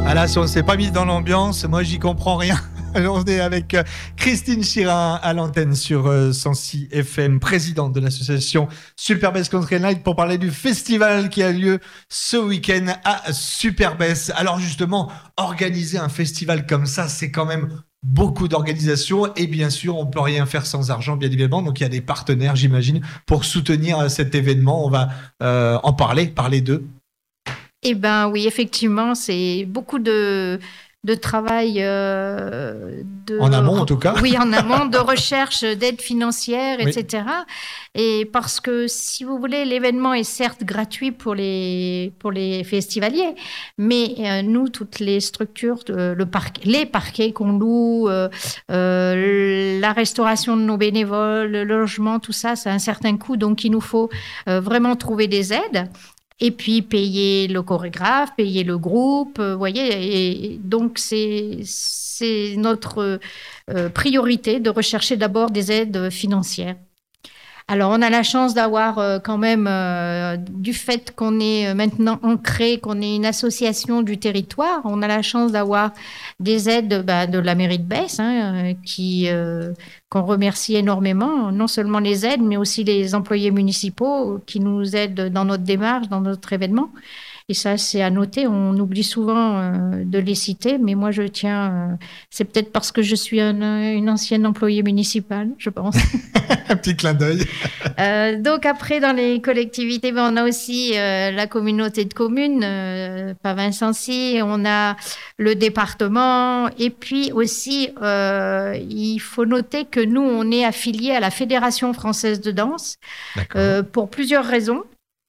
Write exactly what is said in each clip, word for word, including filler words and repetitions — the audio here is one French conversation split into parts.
Ah là, si on ne s'est pas mis dans l'ambiance, moi j'y comprends rien. On est avec Christine Chirin à l'antenne sur cent six F M, présidente de l'association Superbest Country Night, pour parler du festival qui a lieu ce week-end à Superbest. Alors justement, organiser un festival comme ça, c'est quand même beaucoup d'organisation et bien sûr, on ne peut rien faire sans argent, bien évidemment. Donc il y a des partenaires, j'imagine, pour soutenir cet événement. On va euh, en parler, parler d'eux. Eh bien oui, effectivement, c'est beaucoup de... de travail euh, de, en amont en tout cas oui en amont de recherche d'aide financière, oui. etc. Et parce que si vous voulez, l'événement est certes gratuit pour les pour les festivaliers, mais euh, nous, toutes les structures, euh, le parc, les parquets qu'on loue, euh, euh, la restauration de nos bénévoles, le logement, tout ça, c'est un certain coût, donc il nous faut euh, vraiment trouver des aides. Et puis payer le chorégraphe, payer le groupe, vous voyez. Et donc c'est c'est notre euh, priorité de rechercher d'abord des aides financières. Alors on a la chance d'avoir euh, quand même euh, du fait qu'on est maintenant ancré, qu'on est une association du territoire, on a la chance d'avoir des aides bah, de la mairie de Besse, hein, qui euh, qu'on remercie énormément, non seulement les aides, mais aussi les employés municipaux qui nous aident dans notre démarche, dans notre événement. Et ça, c'est à noter. On oublie souvent euh, de les citer, mais moi, je tiens... Euh, c'est peut-être parce que je suis un, une ancienne employée municipale, je pense. Un petit clin d'œil. euh, donc après, dans les collectivités, ben, on a aussi euh, la communauté de communes, euh, Pavin-Sancy, on a le département, et puis aussi, euh, il faut noter que nous, on est affiliés à la Fédération française de danse, euh, pour plusieurs raisons.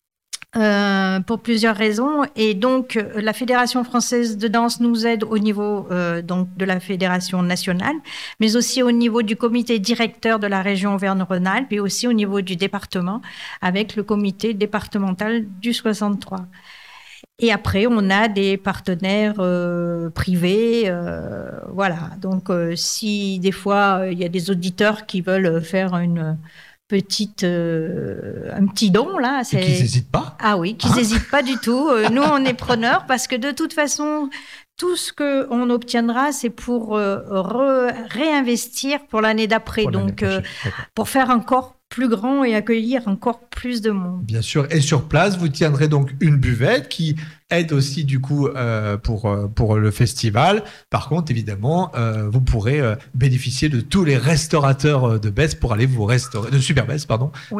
Euh, pour plusieurs raisons, et donc euh, la Fédération française de danse nous aide au niveau euh, donc de la fédération nationale, mais aussi au niveau du comité directeur de la région Auvergne-Rhône-Alpes et aussi au niveau du département avec le comité départemental du soixante-trois. Et après, on a des partenaires euh, privés, euh, voilà. Donc, euh, si des fois il y a des auditeurs qui veulent faire une petite, euh, un petit don, là. C'est... Et qu'ils n'hésitent pas. Ah oui, qu'ils n'hésitent hein pas du tout. Euh, nous, on est preneurs parce que de toute façon, tout ce qu'on obtiendra, c'est pour euh, re- réinvestir pour l'année d'après. Pour Donc, l'année euh, pour faire encore plus grand et accueillir encore plus de monde. Bien sûr. Et sur place, vous tiendrez donc une buvette qui aide aussi du coup euh, pour, pour le festival. Par contre, évidemment, euh, vous pourrez euh, bénéficier de tous les restaurateurs de Besse pour aller vous restaurer, de Superbest, pardon. Oui.